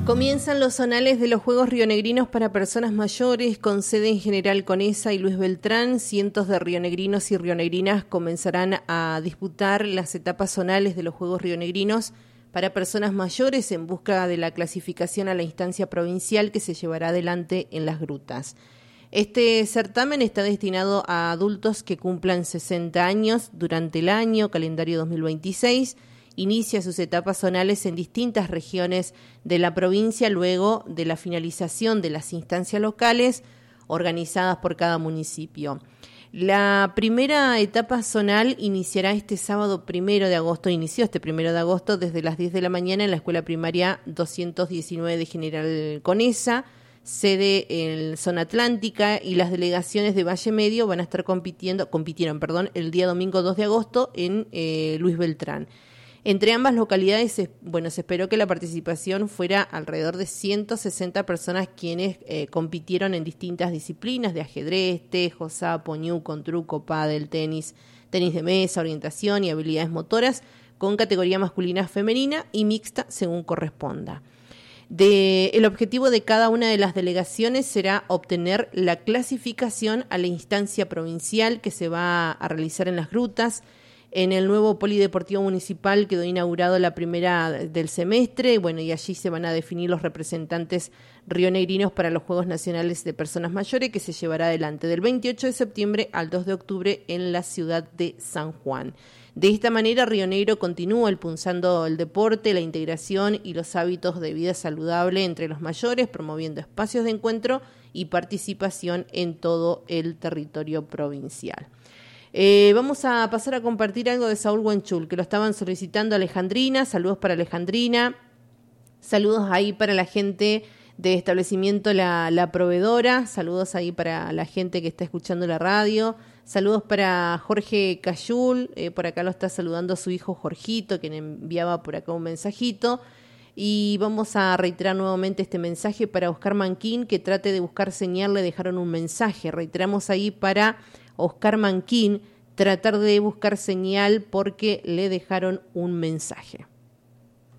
Comienzan los zonales de los Juegos Rionegrinos para personas mayores, con sede en General Conesa y Luis Beltrán. Cientos de rionegrinos y rionegrinas comenzarán a disputar las etapas zonales de los Juegos Rionegrinos para personas mayores en busca de la clasificación a la instancia provincial que se llevará adelante en Las Grutas. Este certamen está destinado a adultos que cumplan 60 años durante el año calendario 2026. Inicia sus etapas zonales en distintas regiones de la provincia luego de la finalización de las instancias locales organizadas por cada municipio. La primera etapa zonal iniciará este sábado 1 de agosto, inició este 1 de agosto desde las 10 de la mañana en la Escuela Primaria 219 de General Conesa, sede en Zona Atlántica, y las delegaciones de Valle Medio van a estar compitieron el día domingo 2 de agosto en Luis Beltrán. Entre ambas localidades, se esperó que la participación fuera alrededor de 160 personas quienes compitieron en distintas disciplinas de ajedrez, tejo, sapo, ñu, con truco, pádel, tenis de mesa, orientación y habilidades motoras, con categoría masculina, femenina y mixta según corresponda. El objetivo de cada una de las delegaciones será obtener la clasificación a la instancia provincial que se va a realizar en Las Grutas. En el nuevo polideportivo municipal quedó inaugurado la primera del semestre, y allí se van a definir los representantes rionegrinos para los Juegos Nacionales de Personas Mayores, que se llevará adelante del 28 de septiembre al 2 de octubre en la ciudad de San Juan. De esta manera, Río Negro continúa impulsando el deporte, la integración y los hábitos de vida saludable entre los mayores, promoviendo espacios de encuentro y participación en todo el territorio provincial. Vamos a pasar a compartir algo de Saúl Huenchul, que lo estaban solicitando Alejandrina. Saludos para Alejandrina, saludos ahí para la gente de establecimiento La Proveedora, saludos ahí para la gente que está escuchando la radio, saludos para Jorge Cayul, por acá lo está saludando su hijo Jorgito, quien enviaba por acá un mensajito. Y vamos a reiterar nuevamente este mensaje para Oscar Manquín, que trate de buscar señal, le dejaron un mensaje. Reiteramos ahí para Oscar Manquín, tratar de buscar señal porque le dejaron un mensaje.